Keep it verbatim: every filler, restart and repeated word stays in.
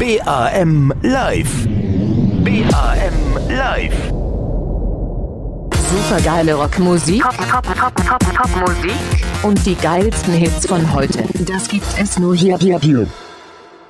B A M live. B A M live. Supergeile Rockmusik. Top, top, top, top, top Musik. Und die geilsten Hits von heute. Das gibt es nur hier, hier, hier.